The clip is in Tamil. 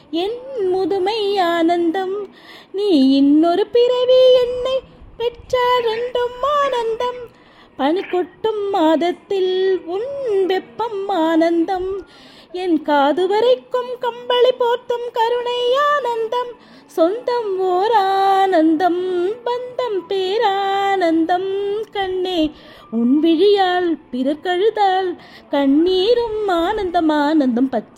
என் முதுமை ஆனந்தம். நீ இன்னொரு பிறவி என்னை பெற்றால் ரெண்டும் ஆனந்தம். பனி கொட்டும் மாதத்தில் உன் வெப்பம் ஆனந்தம். என் காது வரைக்கும் கம்பளி போர்த்தும் கருணை ஆனந்தம். சொந்தம் ஓர் ஆனந்தம், பந்தம் பேரானந்தம். கண்ணே உன் விழியால் பிறர் கழுதால் கண்ணீரும் ஆனந்தம் ஆனந்தம். பச்சை